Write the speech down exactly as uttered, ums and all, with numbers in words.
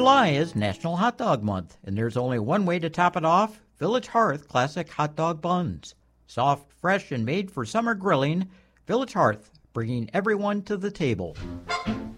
July is National Hot Dog Month, and there's only one way to top it off: Village Hearth Classic Hot Dog Buns. Soft, fresh, and made for summer grilling, Village Hearth, bringing everyone to the table.